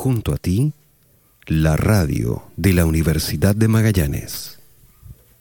junto a ti, la radio de la Universidad de Magallanes.